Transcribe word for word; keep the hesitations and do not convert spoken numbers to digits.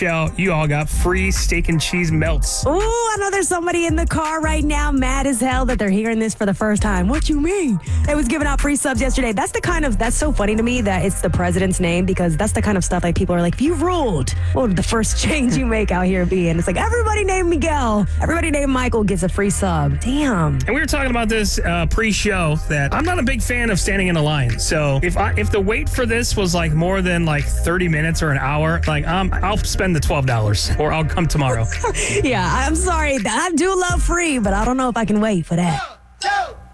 show, you all got free steak and cheese melts. Ooh, I know there's somebody in the car right now mad as hell that they're hearing this for the first time. What you mean? They was giving out free subs yesterday. That's the kind of, that's so funny to me that it's the president's name, because that's the kind of stuff like people are like, if you ruled, what would the first change you make out here be? And it's like, everybody named Miguel, everybody named Michael gets a free sub. Damn. And we were talking about this uh, pre-show that I'm not a big fan of standing in a line. So if I if the wait for this was like more than like thirty minutes or an hour, like um, I'll spend the twelve dollars or I'll come tomorrow. Yeah, I'm sorry. I do love free, but I don't know if I can wait for that.